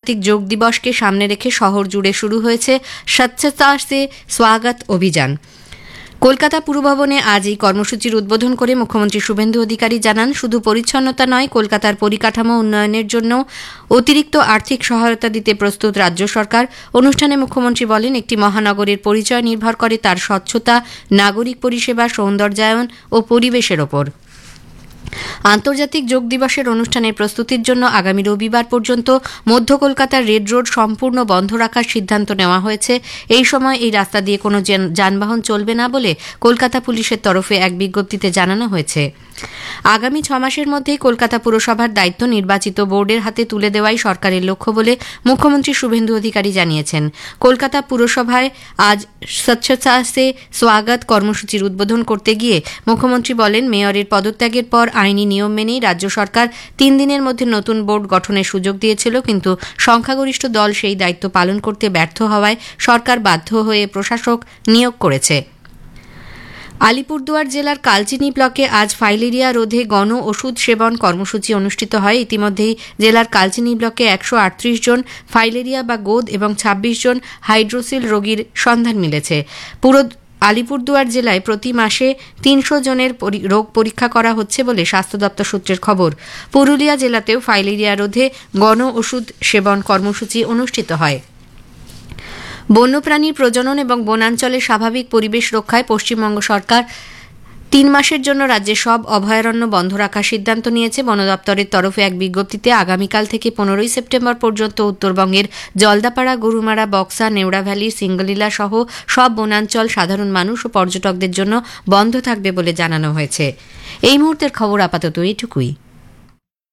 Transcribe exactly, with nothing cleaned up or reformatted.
আন্তর্জাতিক যোগ দিবসকে সামনে রেখে শহর জুড়ে শুরু হয়েছে স্বচ্ছতা সে স্বাগত অভিযান। কলকাতা পুরভবনে আজ এই কর্মসূচির উদ্বোধন করে মুখ্যমন্ত্রী শুভেন্দু অধিকারী জানান, শুধু পরিচ্ছন্নতা নয়, কলকাতার পরিকাঠামো উন্নয়নের জন্য অতিরিক্ত আর্থিক সহায়তা দিতে প্রস্তুত রাজ্য সরকার। অনুষ্ঠানে মুখ্যমন্ত্রী বলেন, একটি মহানগরের পরিচয় নির্ভর করে তার স্বচ্ছতা, নাগরিক পরিষেবা, সৌন্দর্যায়ন ও পরিবেশের ওপর। আন্তর্জাতিক যোগ দিবসের অনুষ্ঠানের প্রস্তুতির জন্য আগামী রবিবার পর্যন্ত মধ্য কলকাতার রেড রোড সম্পূর্ণ বন্ধ রাখার সিদ্ধান্ত নেওয়া হয়েছে। এই সময় এই রাস্তা দিয়ে কোনো যানবাহন চলবে না বলে কলকাতা পুলিশের তরফে এক বিজ্ঞপ্তিতে জানানো হয়েছে। আগামী ছ মাসের মধ্যেই কলকাতা পুরসভার দায়িত্ব নির্বাচিত বোর্ডের হাতে তুলে দেওয়াই সরকারের লক্ষ্য বলে মুখ্যমন্ত্রী শুভেন্দু অধিকারী জানিয়েছেন। কলকাতা পুরসভায় আজ স্বচ্ছতা সে স্বাগত কর্মসূচির উদ্বোধন করতে গিয়ে মুখ্যমন্ত্রী বলেন, মেয়রের পদত্যাগের পর আইনি নিয়ম মেনেই রাজ্য সরকার তিন দিনের মধ্যে নতুন বোর্ড গঠনের সুযোগ দিয়েছিল, কিন্তু সংখ্যাগরিষ্ঠ দল সেই দায়িত্ব পালন করতে ব্যর্থ হওয়ায় সরকার বাধ্য হয়ে প্রশাসক নিয়োগ করেছে। আলিপুরদুয়ার জেলার কালচিনি ব্লকে আজ ফাইলেরিয়া রোধে গণ ওষুধ সেবন কর্মসূচি অনুষ্ঠিত হয়। ইতিমধ্যেই জেলার কালচিনি ব্লকে একশো আটত্রিশ জন ফাইলেরিয়া বা গোদ এবং ছাব্বিশ জন হাইড্রোসিল রোগীর সন্ধান মিলেছে। পুরো আলিপুরদুয়ার জেলায় প্রতি মাসে তিনশো জনের রোগ পরীক্ষা করা হচ্ছে বলে স্বাস্থ্য দপ্তর সূত্রের খবর। পুরুলিয়া জেলাতেও ফাইলেরিয়া রোধে গণ ওষুধ সেবন কর্মসূচি অনুষ্ঠিত হয়। বন্যপ্রাণীর প্রজনন এবং বনাঞ্চলের স্বাভাবিক পরিবেশ রক্ষায় পশ্চিমবঙ্গ সরকার তিন মাসের জন্য রাজ্যের সব অভয়ারণ্য বন্ধ রাখার সিদ্ধান্ত নিয়েছে। বন দপ্তরের তরফে এক বিজ্ঞপ্তিতে আগামীকাল থেকে পনেরোই সেপ্টেম্বর পর্যন্ত উত্তরবঙ্গের জলদাপাড়া, গরুমারা, বক্সা, নেওড়া ভ্যালি, সিঙ্গলীলা সহ সব বনাঞ্চল সাধারণ মানুষ ও পর্যটকদের জন্য বন্ধ থাকবে বলে জানানো হয়েছে। এই মুহূর্তের খবর আপাতত এইটুকুই।